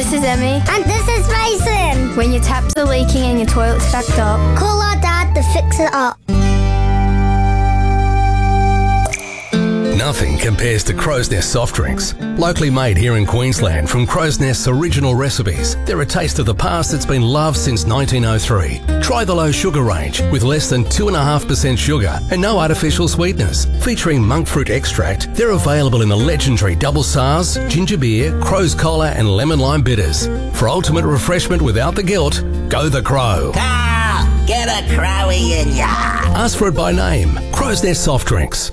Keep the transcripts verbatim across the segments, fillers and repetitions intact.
This is Emmy. And this is Mason. When your taps are leaking and your toilet's backed up, call our dad to fix it up. Nothing compares to Crow's Nest soft drinks. Locally made here in Queensland from Crow's Nest's original recipes, they're a taste of the past that's been loved since nineteen oh three. Try the low sugar range with less than two point five percent sugar and no artificial sweeteners. Featuring monk fruit extract, they're available in the legendary Double S A Rs, ginger beer, Crow's Cola and lemon lime bitters. For ultimate refreshment without the guilt, go the Crow. Carl, get a Crowie in ya. Ask for it by name. Crow's Nest soft drinks.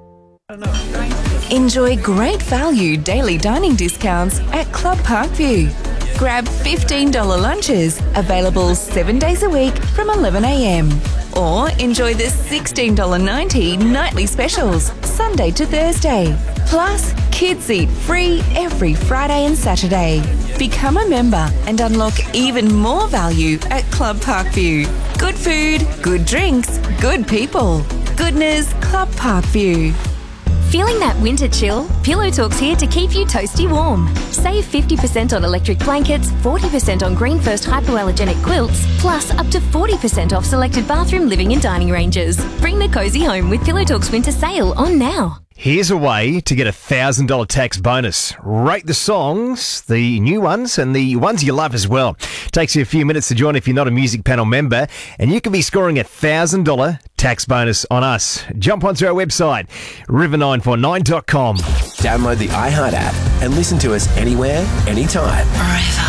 Enjoy great value daily dining discounts at Club Parkview. Grab fifteen dollars lunches, available seven days a week from eleven a m. Or enjoy the sixteen dollars ninety nightly specials, Sunday to Thursday. Plus, kids eat free every Friday and Saturday. Become a member and unlock even more value at Club Parkview. Good food, good drinks, good people. Goodness Club Parkview. Feeling that winter chill? Pillow Talk's here to keep you toasty warm. Save fifty percent on electric blankets, forty percent on Green First hypoallergenic quilts, plus up to forty percent off selected bathroom, living and dining ranges. Bring the cosy home with Pillow Talk's winter sale on now. Here's a way to get a one thousand dollars tax bonus. Rate the songs, the new ones and the ones you love as well. Takes you a few minutes to join if you're not a Music Panel member, and you can be scoring a one thousand dollars tax bonus on us. Jump onto our website, river nine four nine dot com. Download the iHeart app and listen to us anywhere, anytime.